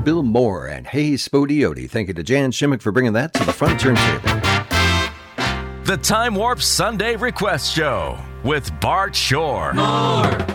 Bill Moore and Hey Spodioti. Thank you to Jan Shimmick for bringing that to the front turntable. The Time Warp Sunday Request Show with Bart Shore. More.